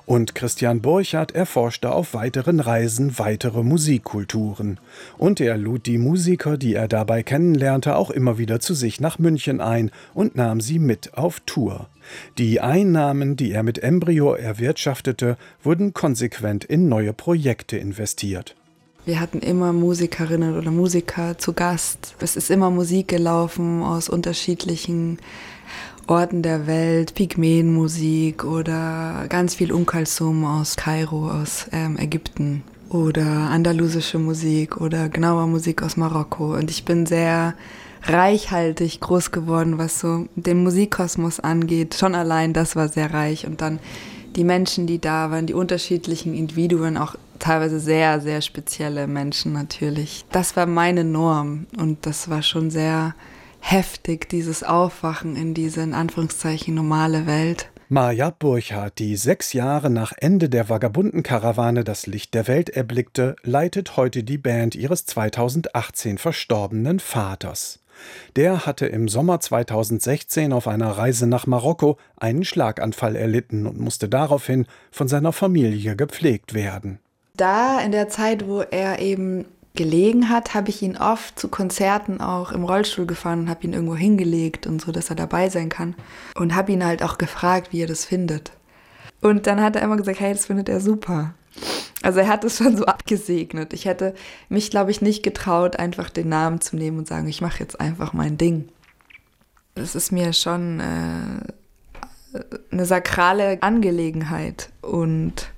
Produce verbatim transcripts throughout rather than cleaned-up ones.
Und Christian Burchardt erforschte auf weiteren Reisen weitere Musikkulturen. Und er lud die Musiker, die er dabei kennenlernte, auch immer wieder zu sich nach München ein und nahm sie mit auf Tour. Die Einnahmen, die er mit Embryo erwirtschaftete, wurden konsequent in neue Projekte investiert. Wir hatten immer Musikerinnen oder Musiker zu Gast. Es ist immer Musik gelaufen aus unterschiedlichen Orten der Welt, Pygmäenmusik oder ganz viel Um Kulthum aus Kairo, aus ähm, Ägypten oder andalusische Musik oder genauer Musik aus Marokko. Und ich bin sehr reichhaltig groß geworden, was so den Musikkosmos angeht. Schon allein das war sehr reich. Und dann die Menschen, die da waren, die unterschiedlichen Individuen, auch teilweise sehr, sehr spezielle Menschen natürlich. Das war meine Norm und das war schon sehr heftig, dieses Aufwachen in diese, in Anführungszeichen, normale Welt. Maja Burchardt, die sechs Jahre nach Ende der Vagabundenkarawane das Licht der Welt erblickte, leitet heute die Band ihres zweitausendachtzehn verstorbenen Vaters. Der hatte im Sommer zweitausendsechzehn auf einer Reise nach Marokko einen Schlaganfall erlitten und musste daraufhin von seiner Familie gepflegt werden. Da, in der Zeit, wo er eben gelegen hat, habe ich ihn oft zu Konzerten auch im Rollstuhl gefahren und habe ihn irgendwo hingelegt und so, dass er dabei sein kann. Und habe ihn halt auch gefragt, wie er das findet. Und dann hat er immer gesagt, hey, das findet er super. Also er hat es schon so abgesegnet. Ich hätte mich, glaube ich, nicht getraut, einfach den Namen zu nehmen und sagen, ich mache jetzt einfach mein Ding. Das ist mir schon äh, eine sakrale Angelegenheit und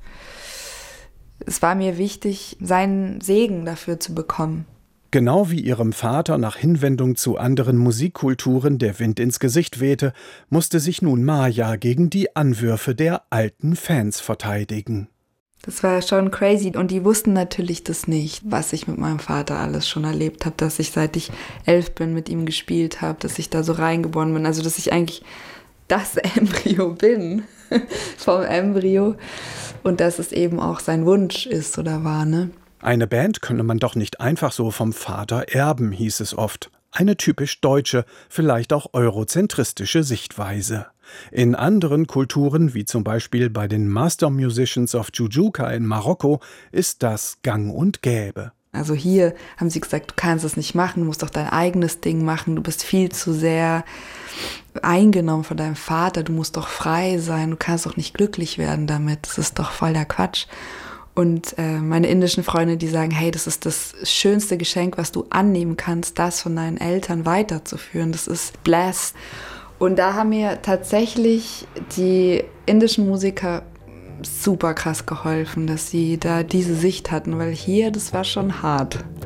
es war mir wichtig, seinen Segen dafür zu bekommen. Genau wie ihrem Vater nach Hinwendung zu anderen Musikkulturen der Wind ins Gesicht wehte, musste sich nun Maja gegen die Anwürfe der alten Fans verteidigen. Das war schon crazy und die wussten natürlich das nicht, was ich mit meinem Vater alles schon erlebt habe, dass ich seit ich elf bin mit ihm gespielt habe, dass ich da so reingeboren bin, also dass ich eigentlich das Embryo bin vom Embryo und dass es eben auch sein Wunsch ist oder war, ne? Eine Band könne man doch nicht einfach so vom Vater erben, hieß es oft. Eine typisch deutsche, vielleicht auch eurozentristische Sichtweise. In anderen Kulturen, wie zum Beispiel bei den Master Musicians of Jujuka in Marokko, ist das gang und gäbe. Also hier haben sie gesagt, du kannst es nicht machen, du musst doch dein eigenes Ding machen, du bist viel zu sehr eingenommen von deinem Vater, du musst doch frei sein, du kannst doch nicht glücklich werden damit, das ist doch voll der Quatsch. Und äh, meine indischen Freunde, die sagen, hey, das ist das schönste Geschenk, was du annehmen kannst, das von deinen Eltern weiterzuführen, das ist blessed. Und da haben mir tatsächlich die indischen Musiker super krass geholfen, dass sie da diese Sicht hatten, weil hier, das war schon hart.